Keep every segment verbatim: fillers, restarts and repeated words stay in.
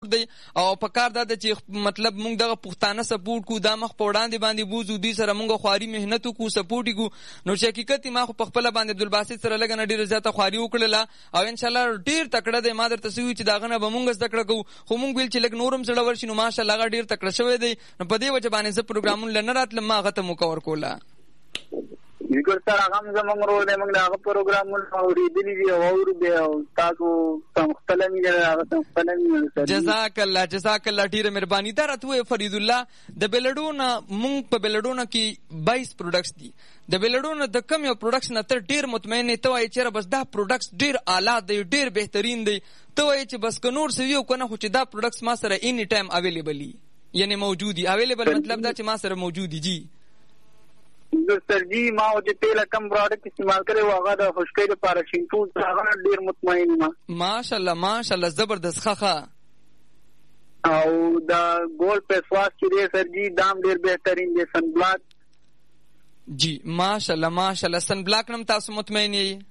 دی او په کار دا ده چې مطلب موږ دغه پښتانه سپورټ کو دا مخ په وړاندې باندې بوزو دوی سره موږ خواري مهنت کو سپورټ کو نو چې حقیقت ما خو په خپل باندې عبدالباسط سره لګنه ډیره زیاته خواري وکړله او ان شاء الله ډیر تکړه دی ما درته سوي چې داغه نه به موږ زده کړه کوو خو موږ ویل چې لګ نورم سره ورشي نو ماشاءالله هغه ډیر تکړه شوی دی نو په دې وجه باندې زه پروګرامونه لنه راتلم ما هغه ته مکور کوله بالکل سر هغه هم زموږ رول دی موږ د هغه پروګرامونه اورېدلي دي او اورو دی او تاسو ته مختلف دي هغه ته مختلف جزاک الله جزاک الله ډیره مهرباني دا راته فرید الله د بلډونه موږ په بلډونه کې بایس پروډکټس دي د بلډونه د کم یو پروډکټس نه تر ډیر مطمئن ته وایي چې بس دا پروډکټس ډیر اعلی دی ډیر بهترین دی ته وایي چې بس که نور څه وي او که نه خو چې دا پروډکټس ما سره اني ټایم اویلیبل دي یعنی موجود دي اویلیبل مطلب دا چې ما سره موجود دي جی سر جی ما چې تیل کم پروډکټ استعمال کړي او هغه د خشکۍ لپاره شیمپو هغه ډیر مطمئن ما ماشاءالله ماشاءالله زبردست ښه او دا ګولډ فیس واش چې دی سر جی دام ډیر بهترین دی سن بلاک جی ماشاءالله ماشاءالله سن بلاک نم تاسو مطمئن یې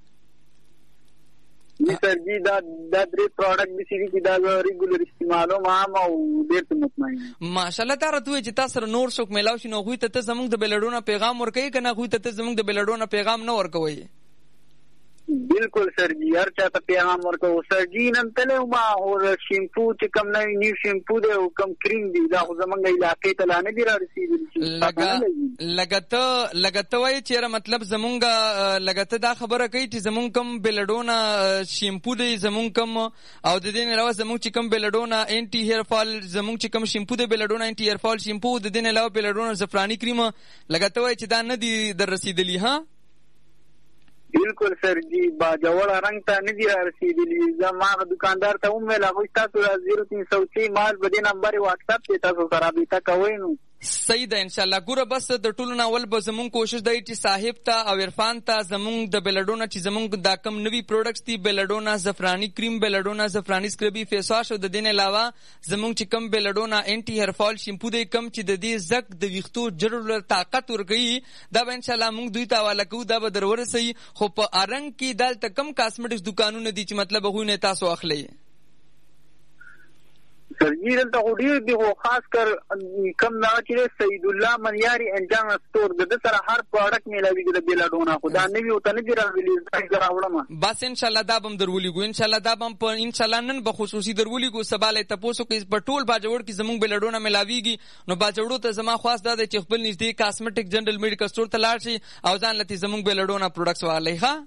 سر جی دا دا درې پروډکټ دي چې دا ریګولر استعمالو ما ما ډیر مطمئن ماشاءالله دا راته چې تاسو سره نور څوک ملاو شي نو غوي ته زموږ د بلډونو پیغام ورکوي کنه غوي ته زموږ د بلډونو پیغام نه ورکوي بالکل سر جی هر چاته پیغام ورکو سر جی نن تله ما اور شیمپو چې کم نه نیو شیمپو دی او کم کریم دی دا خو زمونږ علاقې ته نه دی را رسیدلی لګا لګته لګته وای چې مطلب زمونږ لګته دا خبره کوي چې زمونږ کم بلډونه شیمپو دی زمونږ کم او د دې نه علاوه زمونږ چې کم بلډونه انټي هیر فال زمونږ چې کم شیمپو دی بلډونه انټي هیر فال شیمپو د دې نه علاوه بلډونه زعفرانی کریم لګته وای چې دا نه دی در رسیدلی ها بالکل سر جی با جوړ رنگ ته نه دی رسیدلی زما دکاندار ته هم ویل هغه تاسو زیرو تین سو چې مال په دې نمبر واتس اپ ته تاسو سره رابطه کوئ نو صحیح ده ان شاء الله ګوره بس د ټولو ناول به زمونږ کوشش دی چې صاحب ته او عرفان ته زمونږ د بلډونه چې زمونږ دا کم نوي پروډکټس دي بلډونه زعفرانی کریم بلډونه زعفرانی سکربي فیس واش او د دې نه علاوه زمونږ چې کم بلډونه انټي هیر فال شیمپو دی کم چې د دې زک د ویښتو جوړولو طاقت ورکوي دا به ان شاء الله موږ دوی ته حواله کوو دا به در ورسوي خو په ارنګ کې دلته کم کاسمیټکس دکانونه دي چې مطلب هغوی نه تاسو اخلئ سر جی دلته خو ډېر دي خو خاص کر کم نه چې سید الله منیاري انجان سټور د سره هر پروډکټ میلاویږي د بلډونه خو دا نوي او ته نه دي راغلي دا راوړم بس ان شاء الله دا بم درولېږو ان شاء الله دا بم په ان شاء الله نن به خصوصي درولېږو سباله تاسو کې په ټول باجوړ کې زموږ بلډونه میلاویږي نو باجوړو ته زما خاص دا چې خپل نږدې کاسمیټک جنرال میډیکل سٹور ته لاړ شي او ځان لته زموږ بلډونه پروډکټس والي ښه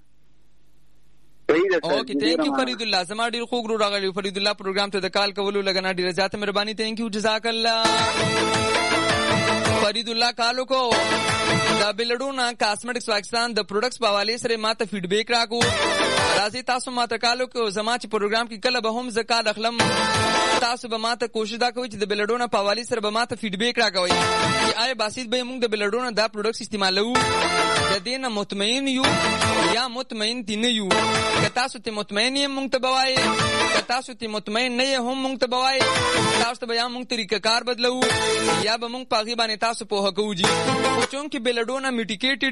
اوکے تھینک یو فرید الله زما ډیر خوږ رو راغلی فرید الله پروګرام ته د کال کولو لګنا ډیره زیاته مهرباني تھینک یو جزاک الله فرید الله کالو کو دا بلډونه کاسمیټکس پاکستان د پروډکټس په حواله سره ماته فیډبیک راکو راځي تاسو ماته کالو کو زما چې پروګرام کې کله به هم زکات اخلم تاسو به ماته کوشش دا کوئ چې د بلډونه په حواله سره به ماته فیډبیک راکوي چې آی باسط به موږ د بلډونه دا پروډکټس استعمالو د دې نه مطمئن یو یا مطمئن دي نه یو که تاسو ته مطمئن یې موږ ته بوایي که تاسو ته مطمئن نه یې هم موږ ته بوایي تاسو ته به یا موږ طریقه کار بدلو یا به موږ په هغې باندې تاسو پوهه کوو جي خو چونکې بلډونه میډیکیټډ